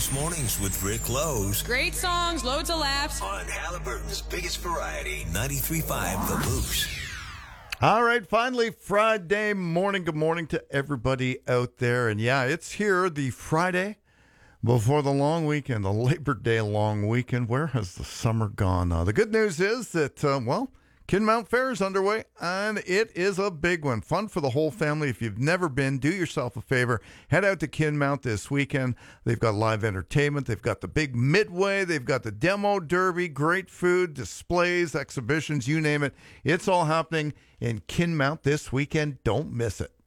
Lowe's Mornings with Rick Lowe's Great songs, loads of laughs. on Halliburton's biggest variety, 93.5 The Moose. All right, finally, Friday morning. Good morning to everybody out there. And yeah, it's here, the Friday before the long weekend, the Labor Day long weekend. Where has the summer gone? The good news is that, Kinmount Fair is underway, and it is a big one. Fun for the whole family. If you've never been, do yourself a favor. Head out to Kinmount this weekend. They've got live entertainment. They've got the big midway. They've got the demo derby, great food, displays, exhibitions, you name it. It's all happening in Kinmount this weekend. Don't miss it.